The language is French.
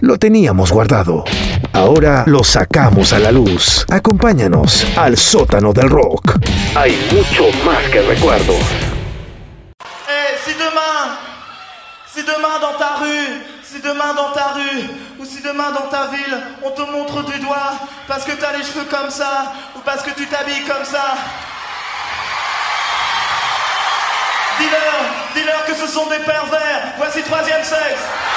lo teníamos guardado. Ahora lo sacamos a la luz. Acompáñanos al sótano del rock. Hay mucho más que recuerdos. Si demain dans ta rue, si demain dans ta rue, ou si demain dans ta ville, on te montre du doigt parce que t'as les cheveux comme ça, ou parce que tu t'habilles comme ça, dis-leur que ce sont des pervers. Voici Troisième Sexe.